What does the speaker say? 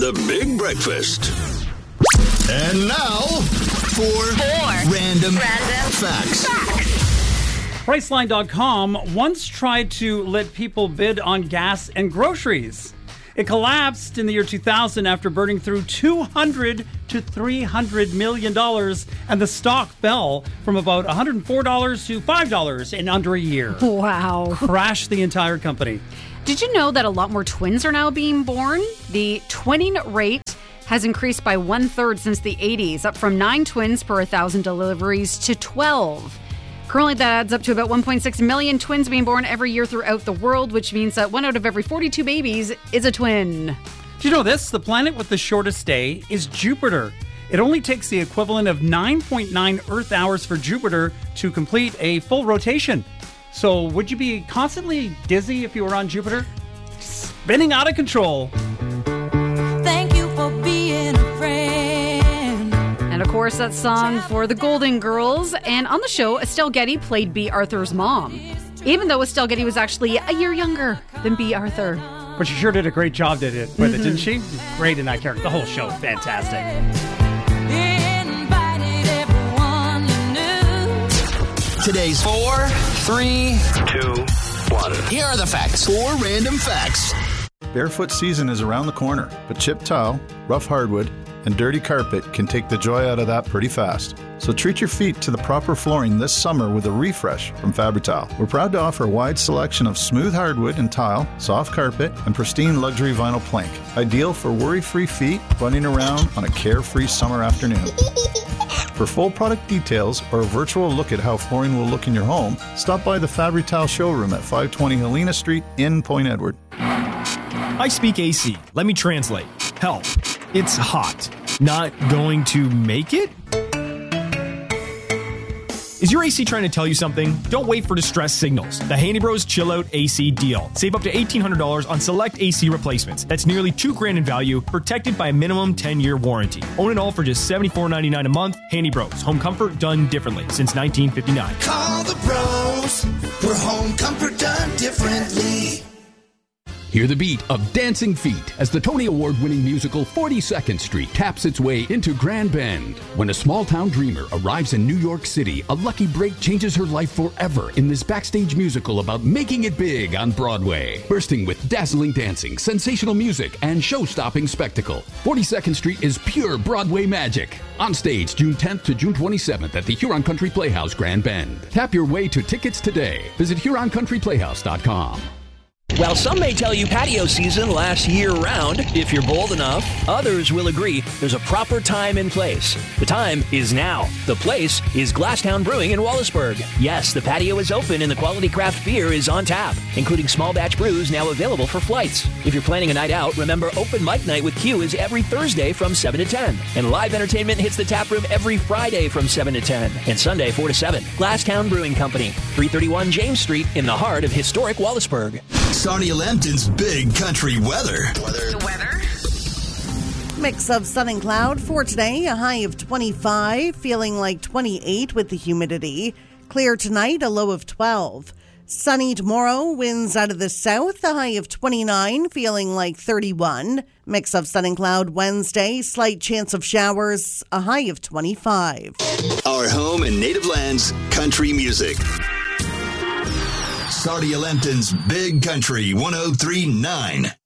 The Big Breakfast. And now, four random facts. Priceline.com once tried to let people bid on gas and groceries. It collapsed in the year 2000 after burning through $200 to $300 million, and the stock fell from about $104 to $5 in under a year. Wow. Crashed the entire company. Did you know that a lot more twins are now being born? The twinning rate has increased by 1/3 since the 80s, up from 9 twins per 1,000 deliveries to 12. Currently, that adds up to about 1.6 million twins being born every year throughout the world, which means that 1 out of every 42 babies is a twin. Do you know this? The planet with the shortest day is Jupiter. It only takes the equivalent of 9.9 Earth hours for Jupiter to complete a full rotation. So would you be constantly dizzy if you were on Jupiter? Spinning out of control. Thank you for being a friend. And of course, that song for the Golden Girls. And on the show, Estelle Getty played B. Arthur's mom, even though Estelle Getty was actually a year younger than B. Arthur. But she sure did a great job with it, didn't she? Great in that character. The whole show, fantastic. Invited everyone you knew. Today's 4, 3, 2, 1. Here are the facts. 4 random facts. Barefoot season is around the corner, but chipped tile, rough hardwood, and dirty carpet can take the joy out of that pretty fast. So treat your feet to the proper flooring this summer with a refresh from Fabri-Tile. We're proud to offer a wide selection of smooth hardwood and tile, soft carpet, and pristine luxury vinyl plank. Ideal for worry-free feet running around on a carefree summer afternoon. For full product details or a virtual look at how flooring will look in your home, stop by the Fabri-Tile showroom at 520 Helena Street in Point Edward. I speak AC. Let me translate. Help. It's hot. Not going to make it? Is your AC trying to tell you something? Don't wait for distress signals. The Handy Bros Chill Out AC deal. Save up to $1,800 on select AC replacements. That's nearly $2,000 in value, protected by a minimum 10-year warranty. Own it all for just $74.99 a month. Handy Bros. Home comfort done differently since 1959. Call the pros for home comfort done differently. Hear the beat of Dancing Feet as the Tony Award-winning musical 42nd Street taps its way into Grand Bend. When a small-town dreamer arrives in New York City, a lucky break changes her life forever in this backstage musical about making it big on Broadway. Bursting with dazzling dancing, sensational music, and show-stopping spectacle, 42nd Street is pure Broadway magic. On stage June 10th to June 27th at the Huron Country Playhouse, Grand Bend. Tap your way to tickets today. Visit HuronCountryPlayhouse.com. While some may tell you patio season lasts year-round, if you're bold enough, others will agree there's a proper time and place. The time is now. The place is Glasstown Brewing in Wallaceburg. Yes, the patio is open and the quality craft beer is on tap, including small batch brews now available for flights. If you're planning a night out, remember Open Mic Night with Q is every Thursday from 7 to 10. And live entertainment hits the tap room every Friday from 7 to 10. And Sunday 4 to 7. Glasstown Brewing Company, 331 James Street in the heart of historic Wallaceburg. Sarnia Lambton's Big Country Weather. The weather? Mix of sun and cloud for today. A high of 25, feeling like 28 with the humidity. Clear tonight, a low of 12. Sunny tomorrow, winds out of the south, a high of 29, feeling like 31. Mix of sun and cloud Wednesday, slight chance of showers, a high of 25. Our home and native lands, country music. Sarnia Lambton's Big Country 103.9.